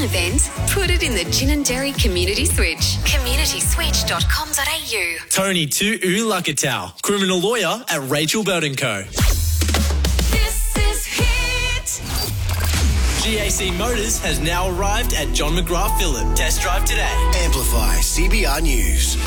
event? Put it in the Gin and Dairy Community Switch. communityswitch.com.au. Tony Tu'u Lakatau, criminal lawyer at Rachel Burton Co. This is Hit. GAC Motors has now arrived at John McGrath Phillip. Test drive today. Amplify CBR News.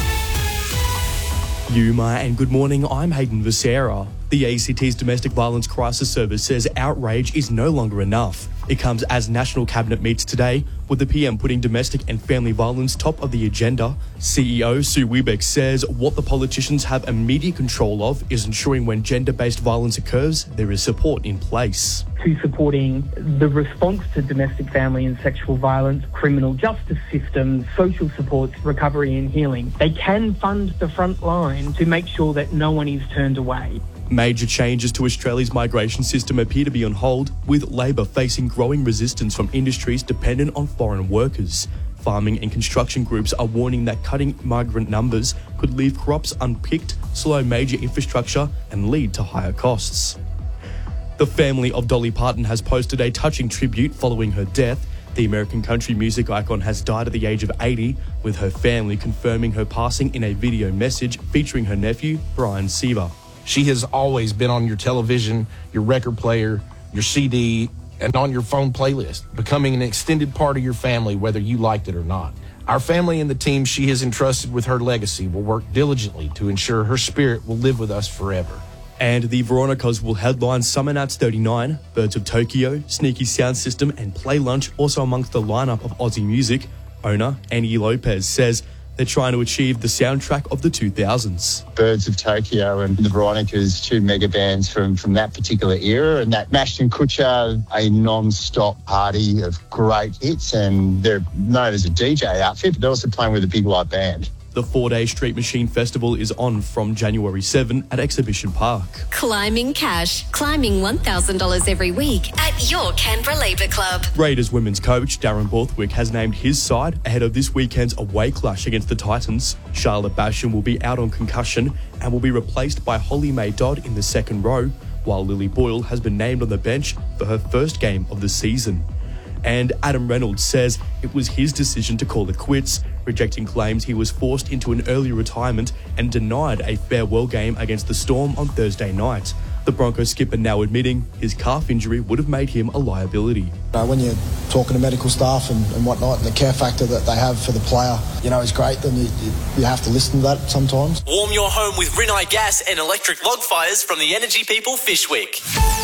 Yuma and good morning, I'm Hayden Visera. The ACT's Domestic Violence Crisis Service says outrage is no longer enough. It comes as National Cabinet meets today, with the PM putting domestic and family violence top of the agenda. CEO Sue Webeck says what the politicians have immediate control of is ensuring when gender-based violence occurs, there is support in place. To supporting the response to domestic, family and sexual violence, criminal justice systems, social supports, recovery and healing. They can fund the front line to make sure that no one is turned away. Major changes to Australia's migration system appear to be on hold, with Labor facing growing resistance from industries dependent on foreign workers. Farming and construction groups are warning that cutting migrant numbers could leave crops unpicked, slow major infrastructure and lead to higher costs. The family of Dolly Parton has posted a touching tribute following her death. The American country music icon has died at the age of 80, with her family confirming her passing in a video message featuring her nephew, Brian Seaver. She has always been on your television, your record player, your CD, and on your phone playlist, becoming an extended part of your family, whether you liked it or not. Our family and the team she has entrusted with her legacy will work diligently to ensure her spirit will live with us forever. And the Veronicas will headline Summer Nights 39, Birds of Tokyo, Sneaky Sound System and Play Lunch also amongst the lineup of Aussie music. Owner Annie Lopez says they're trying to achieve the soundtrack of the 2000s. Birds of Tokyo and the Veronicas, two mega bands from that particular era, and that Ashton Kutcher, a non-stop party of great hits, and they're known as a DJ outfit, but they're also playing with a big live band. The 4-day Street Machine Festival is on from January 7 at Exhibition Park. Climbing Cash. Climbing $1,000 every week at your Canberra Labour Club. Raiders women's coach Darren Borthwick has named his side ahead of this weekend's away clash against the Titans. Charlotte Basham will be out on concussion and will be replaced by Holly Mae Dodd in the second row, while Lily Boyle has been named on the bench for her first game of the season. And Adam Reynolds says it was his decision to call it quits, rejecting claims he was forced into an early retirement and denied a farewell game against the Storm on Thursday night. The Broncos skipper now admitting his calf injury would have made him a liability. When you're talking to medical staff and whatnot, and the care factor that they have for the player, is great, then you have to listen to that sometimes. Warm your home with Rinnai gas and electric log fires from the Energy People Fishwick.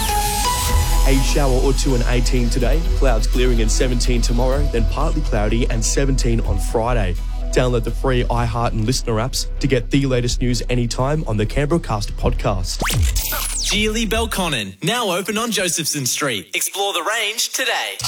A shower or two and 18 today, clouds clearing and 17 tomorrow, then partly cloudy and 17 on Friday. Download the free iHeart and Listener apps to get the latest news anytime on the Canberra Cast podcast. Geely Belconnen, now open on Josephson Street. Explore the range today.